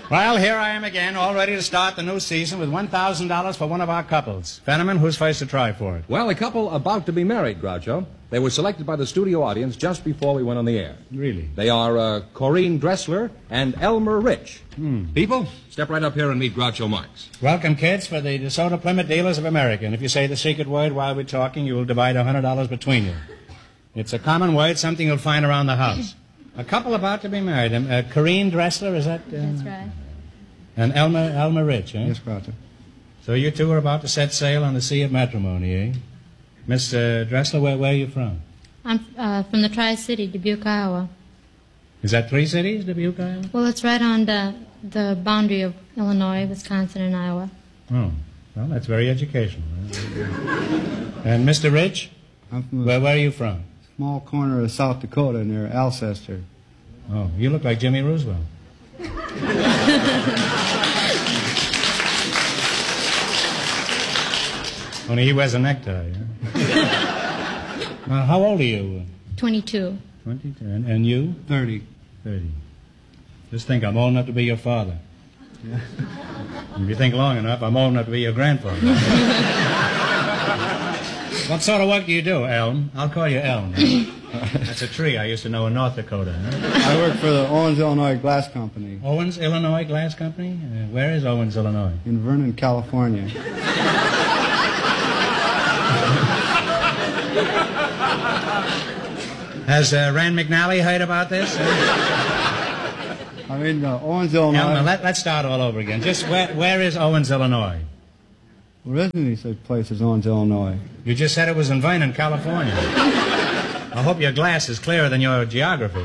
Well, here I am again, all ready to start the new season with $1,000 for one of our couples. Fenneman, who's first to try for it? Well, a couple about to be married, Groucho. They were selected by the studio audience just before we went on the air. Really? They are Corinne Dressler and Elmer Rich. People? Step right up here and meet Groucho Marx. Welcome, kids, for the DeSoto Plymouth Dealers of America. And if you say the secret word while we're talking, you will divide $100 between you. It's a common word, something you'll find around the house. A couple about to be married. Corinne Dressler, is that? That's right. And Elmer Rich, eh? Yes, Groucho. So you two are about to set sail on the sea of matrimony, eh? Miss Dressler, where are you from? I'm from the Tri-City, Dubuque, Iowa. Is that 3 cities, Dubuque, Iowa? Well, it's right on the boundary of Illinois, Wisconsin, and Iowa. Oh, well, that's very educational. And Mr. Rich, I'm from where are you from? small corner of South Dakota near Alcester. Oh, you look like Jimmy Roosevelt. Only he wears a necktie. Huh? How old are you? 22. 22. And you? 30. 30. Just think, I'm old enough to be your father. Yeah. If you think long enough, I'm old enough to be your grandfather. What sort of work do you do, Elm? I'll call you Elm. That's a tree I used to know in North Dakota. Huh? I work for the Owens, Illinois Glass Company Owens, Illinois Glass Company? Where is Owens, Illinois? in Vernon, California. Has Rand McNally heard about this? I mean, Owens, Illinois. Elm, let's start all over again. Just where is Owens, Illinois? Originally, such place as Owens, Illinois. You just said it was in Vernon, California. I hope your glass is clearer than your geography.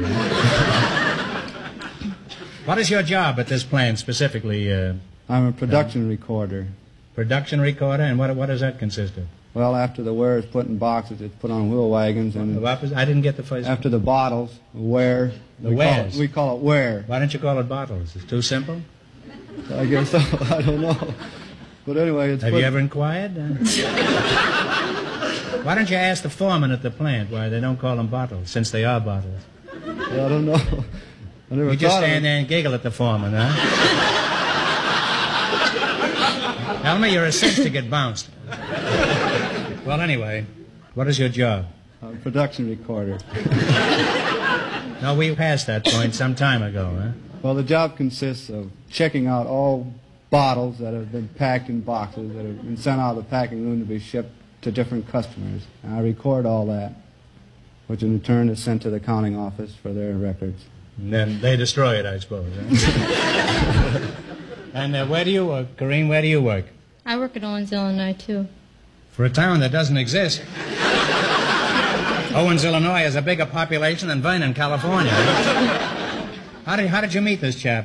What is your job at this plant specifically? I'm a production recorder. Production recorder, and what does that consist of? Well, after the ware is put in boxes, it's put on wheel wagons, and I didn't get the first. after the bottles, ware. wares. We call it ware. Why don't you call it bottles? It's too simple. I guess so. I don't know. But anyway, it's Have put... you ever inquired? Why don't you ask the foreman at the plant why they don't call them bottles, since they are bottles? I don't know. I never You just thought of stand it. there and giggle at the foreman, huh? Elmer, you're a cinch to get bounced. Well, anyway, what is your job? Production recorder. No, we passed that point some time ago, huh? Well, the job consists of checking out all bottles that have been packed in boxes that have been sent out of the packing room to be shipped to different customers. And I record all that, which in turn is sent to the accounting office for their records. And then they destroy it, I suppose. Huh? And where do you work? Corinne, where do you work? I work at Owens, Illinois, too. For a town that doesn't exist. Owens, Illinois has a bigger population than Vernon, California. How did you meet this chap?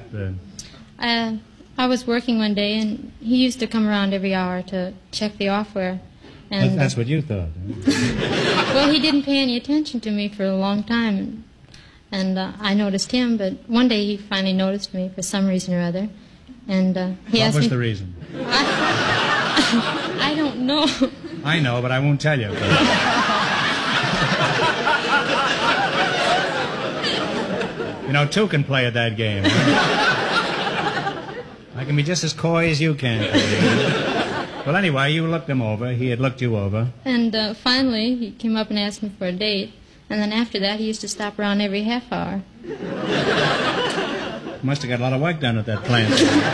I was working one day, and he used to come around every hour to check the offware. And That's what you thought. Huh? well, he didn't pay any attention to me for a long time, and I noticed him. But one day he finally noticed me for some reason or other, and he asked me. What was the reason? I don't know. I know, but I won't tell you. You know, two can play at that game. I can be just as coy as you can. Well, anyway, you looked him over. He had looked you over. And finally, he came up and asked me for a date. And then after that, he used to stop around every half hour. Must have got a lot of work done at that plant.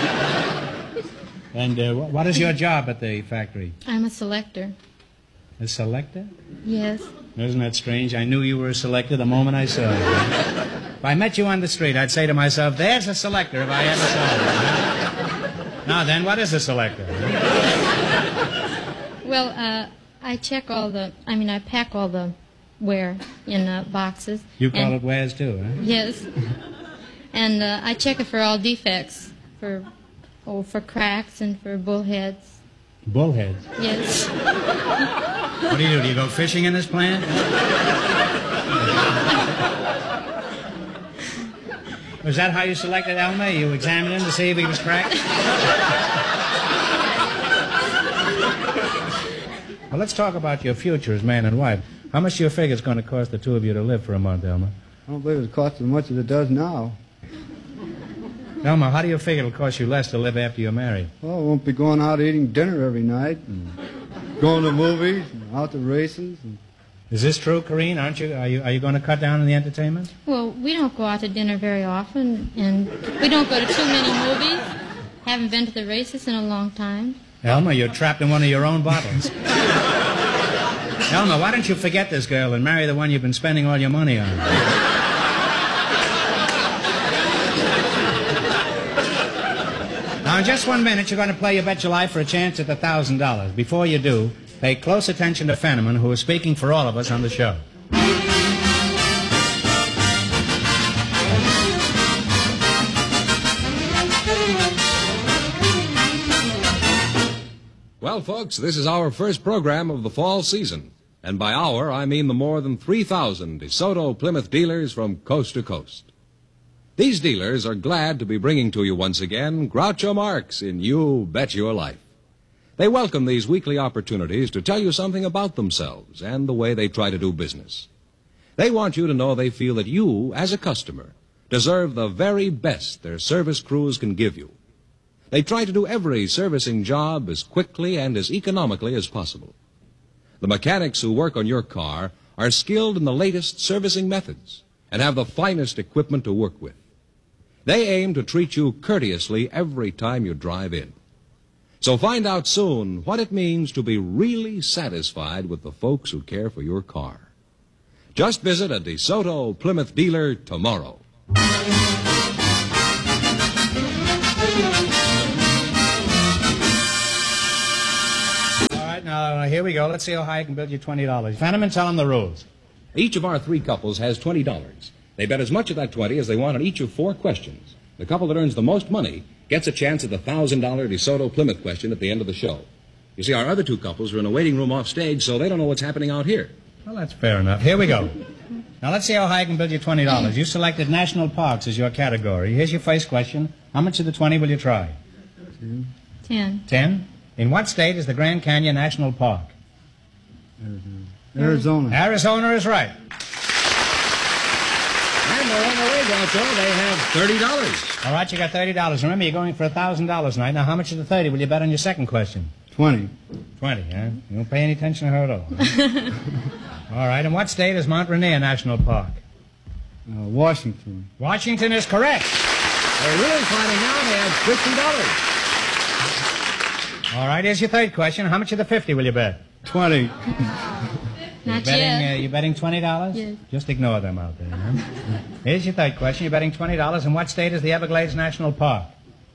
And what is your job at the factory? I'm a selector. A selector? Yes. Isn't that strange? I knew you were a selector the moment I saw you. If I met you on the street, I'd say to myself, there's a selector if I ever saw one. Now then, what is a selector? Well, I pack all the ware in boxes. You call it wares too, huh? Yes. And I check it for all defects, for cracks and for bullheads. Bullheads? Yes. What do? Do you go fishing in this plant? Was that how you selected Elmer? You examined him to see if he was cracked? Well, let's talk about your future as man and wife. How much do you figure it's going to cost the two of you to live for a month, Elmer? I don't believe it costs as much as it does now. Elmer, how do you figure it'll cost you less to live after you're married? Well, I won't be going out eating dinner every night and going to movies and out to races. And... Is this true, Corrine? Are you going to cut down on the entertainment? Well, we don't go out to dinner very often, and we don't go to too many movies. Haven't been to the races in a long time. Elmer, you're trapped in one of your own bottles. Elmer, why don't you forget this girl and marry the one you've been spending all your money on? Now, in just 1 minute, you're going to play You Bet Your Life for a chance at the $1,000. Before you do, pay close attention to Fenneman, who is speaking for all of us on the show. Well, folks, this is our first program of the fall season. And by our, I mean the more than 3,000 DeSoto Plymouth dealers from coast to coast. These dealers are glad to be bringing to you once again Groucho Marx in You Bet Your Life. They welcome these weekly opportunities to tell you something about themselves and the way they try to do business. They want you to know they feel that you, as a customer, deserve the very best their service crews can give you. They try to do every servicing job as quickly and as economically as possible. The mechanics who work on your car are skilled in the latest servicing methods and have the finest equipment to work with. They aim to treat you courteously every time you drive in. So find out soon what it means to be really satisfied with the folks who care for your car. Just visit a DeSoto Plymouth dealer tomorrow. All right, now, here we go. Let's see how high I can build you $20. Fenneman, tell them the rules. Each of our three couples has $20. They bet as much of that 20 as they want on each of 4 questions. The couple that earns the most money gets a chance at the $1,000 DeSoto Plymouth question at the end of the show. You see, our other 2 couples are in a waiting room off stage, so they don't know what's happening out here. Well, that's fair enough. Here we go. Now, let's see how high I can build you $20. You selected national parks as your category. Here's your first question. How much of the 20 will you try? 10. 10? In what state is the Grand Canyon National Park? Arizona. Arizona is right. And they're on their way, Groucho. They have $30. All right, you got $30. Remember, you're going for $1,000 tonight. Now, how much of the 30 will you bet on your second question? 20. 20, huh? You don't pay any attention to her at all. Huh? All right, in what state is Mount Rainier National Park? Washington. Washington is correct. They're really fighting now. They have $50. All right, here's your third question. How much of the 50 will you bet? 20. Not yet. You're betting $20? Yes. Just ignore them out there, huh? Here's your third question. You're betting $20. In what state is the Everglades National Park?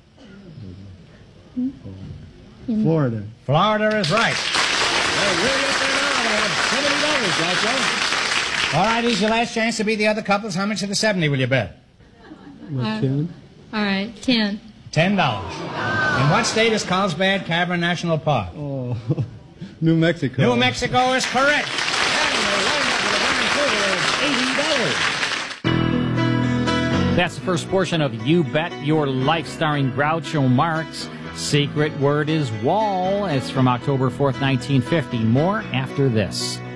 Florida. Florida is right. They're really up there now. They have $70, Groucho. All right, here's your last chance to beat the other couples. How much of the 70 will you bet? 10. All right, 10. $10. In what state is Carlsbad Cavern National Park? Oh, New Mexico. New Mexico is correct. And they wind up with a grand total of $80. That's the first portion of You Bet Your Life, starring Groucho Marx. Secret word is wall. It's from October 4th, 1950. More after this.